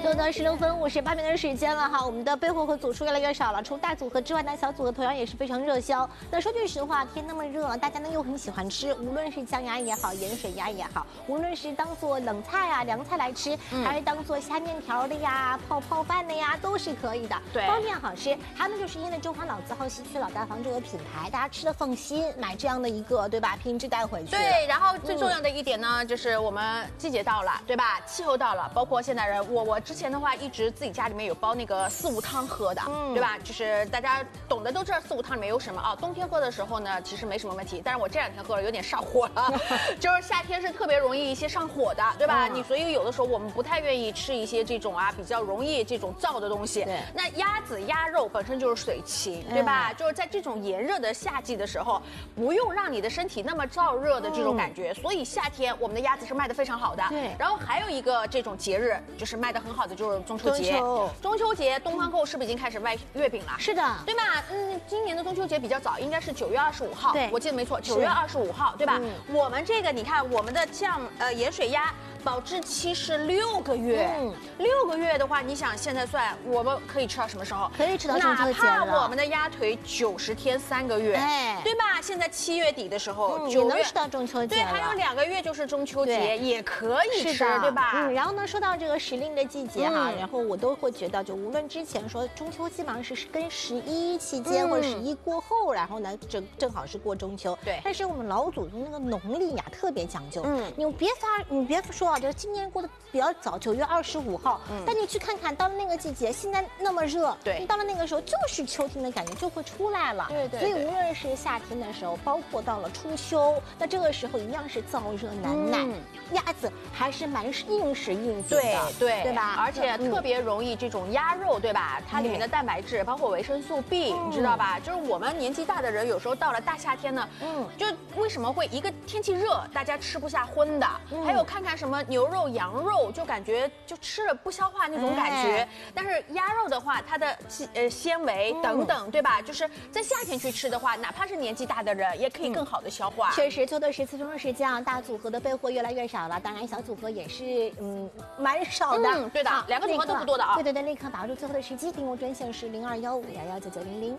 又到16:58的时间了哈，我们的备货和组数越来越少了，除大组合之外呢，小组合同样也是非常热销。那说句实话，天那么热，大家呢又很喜欢吃，无论是酱鸭也好，盐水鸭也好，无论是当做冷菜啊、凉菜来吃，还是当做下面条的呀、泡饭的呀，都是可以的， 对， 方便好吃。他们就是因为中华老字号西区老大房这个品牌，大家吃的放心，买这样的一个对吧，品质带回去。 对，然后最重要的一点呢，就是我们季节到了，对吧？气候到了，包括现代人，我之前的话一直自己家里面有煲那个4、5汤喝的，对吧？就是大家懂的都知道4、5汤里面有什么啊。冬天喝的时候呢，其实没什么问题，但是我这2天喝了有点上火了，就是夏天是特别容易一些上火的，对吧？你所以有的时候我们不太愿意吃一些这种比较容易这种燥的东西。 对， 那鸭子、鸭肉本身就是水禽，对吧？就是在这种炎热的夏季的时候，不用让你的身体那么燥热的这种感觉，所以夏天我们的鸭子是卖的非常好的。 对， 然后还有一个这种节日，就是卖的很好的就是中秋节。中秋节，东方购是不是已经开始卖月饼了？ 是的， 对吧？今年的中秋节比较早，应该是9月25号。 对， 我记得没错，9月25号，对吧？我们这个你看，我们的盐水鸭。保质期是6个月，6个月的话，你想现在算，我们可以吃到什么时候？ 可以吃到中秋节了。 哪怕我们的鸭腿90天3个月，哎，对吧？现在7月底的时候，9月能吃到中秋节对，还有2个月就是中秋节，也可以吃，对吧？ 然后呢，说到这个时令的季节哈，然后我都会觉得，就无论之前说中秋基本上是跟11期间或者11过后，然后呢正好是过中秋， 对。 但是我们老祖宗那个农历呀特别讲究，你别说啊，这今年过得比较早，9月25号，但你去看看，到了那个季节，现在那么热， 对， 你到了那个时候就是秋天的感觉就会出来了， 对。 所以无论是夏天的时候，包括到了初秋，那这个时候一样是燥热难耐，鸭子还是蛮应时应景的，对吧？ 而且特别容易这种鸭肉，对吧？它里面的蛋白质，包括维生素 B，你知道吧？就是我们年纪大的人，有时候到了大夏天呢，就为什么会一个天气热，大家吃不下荤的，还有看看什么牛肉、羊肉，就感觉就吃了不消化那种感觉。但是鸭肉的话，它的纤维等等，对吧？就是在夏天去吃的话，哪怕是年纪大的人，也可以更好的消化。 确实，就的14分钟时间啊，大组合的备货越来越少了，当然小组合也是蛮少的。 对的，2个组合都不多的啊。 对，立刻把握住最后的时机，订购专线是0215119900。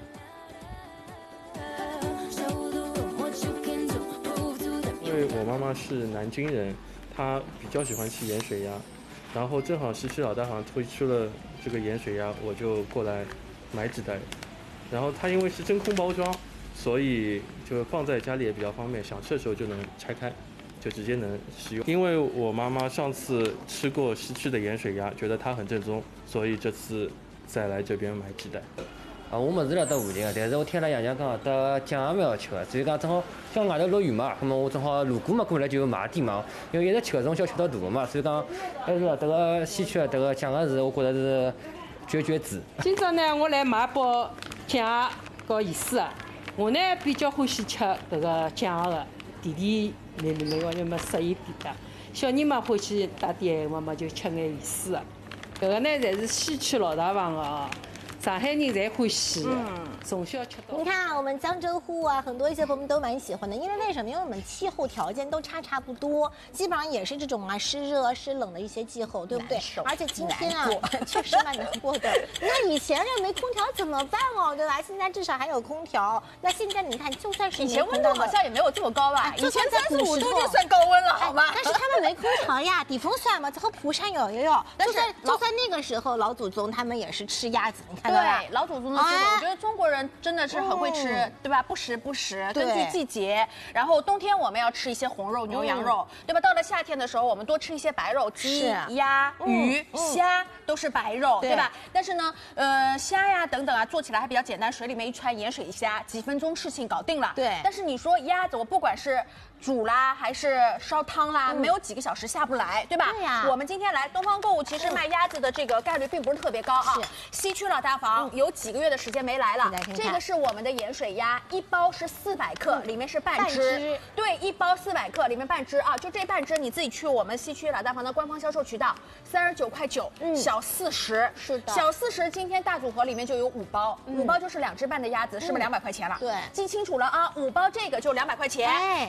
因为我妈妈是南京人，她比较喜欢吃盐水鸭，然后正好西区老大行推出了这个盐水鸭，我就过来买几袋。然后它因为是真空包装，所以就放在家里也比较方便，想吃的时候就能拆开，就直接能食用。因为我妈妈上次吃过西区的盐水鸭，觉得它很正宗，所以这次再来这边买几袋。 我么是辣搭附近的，但是我听了爷娘讲，搭酱也蛮好吃的，所以讲正好像外头落雨嘛，那么我正好路过嘛，过来就买点嘛，因为一直吃从小吃到大嘛，所以讲还是这个西区的这个酱是我觉得是绝子。 今朝呢，我来买包酱和盐水的，我呢比较欢喜吃这个酱的，甜美个那么适宜点的。小人嘛欢喜带点嘛就吃眼盐水的，这个呢侪是西区老大房的啊。上海人侪欢喜，从小吃到。 你看我们江浙沪啊，很多一些朋友们都蛮喜欢的，因为什么？因为我们气候条件都差不多，基本上也是这种湿热湿冷的一些气候，对不对？而且今天啊，确实蛮难过的。那以前要没空调怎么办哦，对吧？现在至少还有空调。那现在你看，就算是以前温度好像也没有这么高吧？以前35度就算高温了，好吗？ 但是他们没空调呀，地风扇嘛，最后蒲扇有。但是就算那个时候，老祖宗他们也是吃鸭子，你看。 对，老祖宗的这种，我觉得中国人真的是很会吃，对吧？不时，根据季节。然后冬天我们要吃一些红肉、牛羊肉，对吧？到了夏天的时候，我们多吃一些白肉，鸡、鸭、鱼、虾都是白肉，对吧？但是呢，虾呀等等啊，做起来还比较简单，水里面一揣盐水虾，几分钟事情搞定了。 对。 但是你说鸭子，我不管是煮啦还是烧汤啦，没有几个小时下不来，对吧？ 对呀。 我们今天来东方购物，其实卖鸭子的这个概率并不是特别高啊。西区老大房有几个月的时间没来了。这个是我们的盐水鸭，一包是400克，里面是半只。对，一包400克，里面半只啊，就这半只你自己去我们西区老大房的官方销售渠道，39.9块，小40。 是的。 小40，今天大组合里面就有5包，5包就是2只半的鸭子，是不是200块钱了？ 对， 记清楚了啊，5包这个就200块钱。然后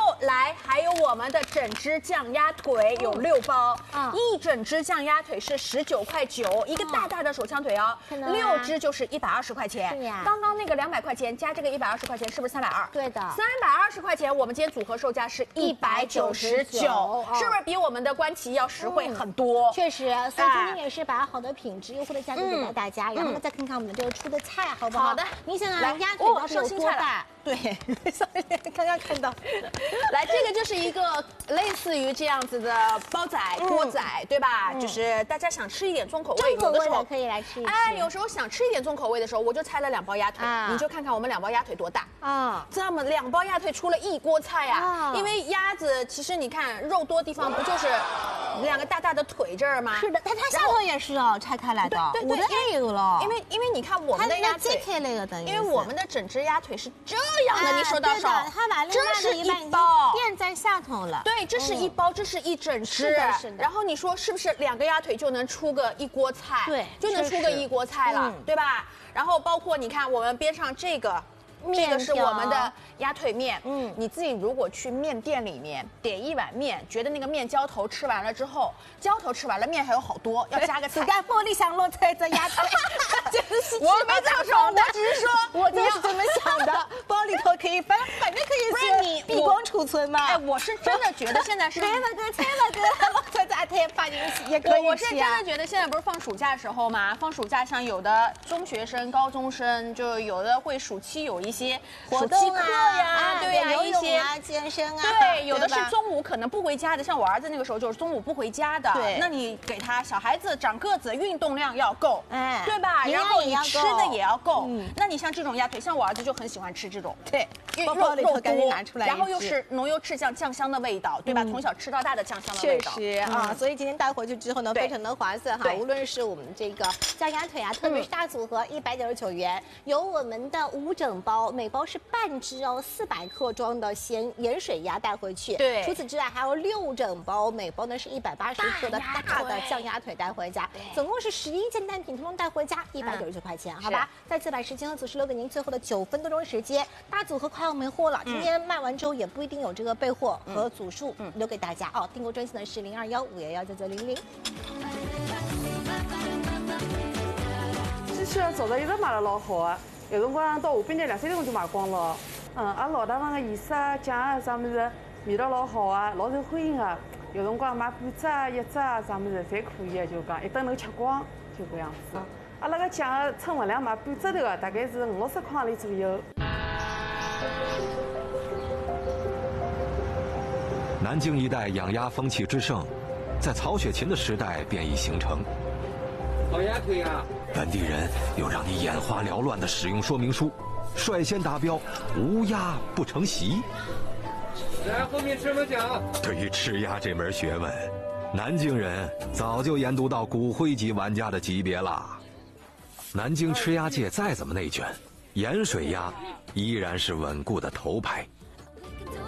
来还有我们的整只酱鸭腿有6包，一整只酱鸭腿是19.9块，一个大大的手枪腿哦，6只就是120块钱。 是呀， 刚刚那个200块钱加这个120块钱，是不是320？ 对的 ，320块钱，我们今天组合售价是199，是不是比我们的关旗要实惠很多？ 确实，所以今天也是把好的品质、优惠的价格给到大家，然后再看看我们的这个出的菜，好不好？ 好的， 你想想，鸭腿到底有多大？ 对，刚刚看到，来，这个就是一个类似于这样子的煲仔、锅仔，对吧？就是大家想吃一点重口味， 有的时候可以来吃一吃。 哎，有时候想吃一点重口味的时候，我就拆了2包鸭腿，你就看看我们2包鸭腿多大啊！这么2包鸭腿出了1锅菜啊！因为鸭子其实你看肉多地方不就是2个大大的腿这儿吗？ 是的，它下头也是哦，拆开来的。 对， 我的也有了。 因为你看我们的鸭腿，因为我们的整只鸭腿是这样的，你说到手， 它把这是1包垫在下头了。 对，这是1包，这是一整只。 是的。 然后你说是不是2个鸭腿就能出个1锅菜？ 对， 就能出个1锅菜了，对吧？然后包括你看我们边上这个。这个是我们的鸭腿面，你自己如果去面店里面点1碗面，觉得那个面浇头吃完了之后，浇头吃完了面还有好多，要加个菜。 在玻璃上落菜这鸭腿， 我没这么说，我只是说， 我就是这么想的，玻璃头可以反正可以是你闭关储存嘛。 哎，我是真的觉得现在是菜不哥，落菜鸭腿放进去也可以。 我是真的觉得现在不是放暑假的时候嘛，放暑假像有的中学生、高中生，就有的会暑期有一些活动课呀，对呀， 游泳啊、健身啊， 对，有的是中午可能不回家的，像我儿子那个时候就是中午不回家的， 对， 那你给他小孩子长个子，运动量要够，哎，对吧？然后你吃的也要够，那你像这种鸭腿，像我儿子就很喜欢吃这种，对， 肉多，赶紧拿出来， 然后又是浓油赤酱酱香的味道，对吧？从小吃到大的酱香的味道， 确实啊，所以今天带回去之后呢，非常的划算哈，无论是我们这个酱鸭腿啊，特别是大组合199元，有我们的5整包，每包是半只哦，400克装的盐水鸭带回去。 对， 除此之外还有6整包，每包呢是180克的大的酱鸭腿带回家，总共是11件单品，通通带回家199块钱，好吧？再次把时间和组织留给您最后的9分多钟时间，大组合快要没货了，今天卖完之后也不一定有这个备货和组数留给大家哦。订购专线呢是0215119900。 机器人做的一直卖得老好啊，有辰光到下半日2、3点钟就卖光了。阿拉老大方的盐水啊、酱啊啥物事，味道老好啊，老受欢迎啊。有辰光买半只啊、1只啊啥物事，侪可以的，就讲一顿能吃光，就搿样子。阿拉个酱的称分量买半只头的，大概是50-60块钿左右。 南京一带养鸭风气之盛，在曹雪芹的时代便已形成。 好鸭腿啊！ 本地人有让你眼花缭乱的使用说明书，率先达标无鸭不成席。 来，后面吃么讲？ 对于吃鸭这门学问，南京人早就研读到骨灰级玩家的级别了。南京吃鸭界再怎么内卷，盐水鸭依然是稳固的头牌。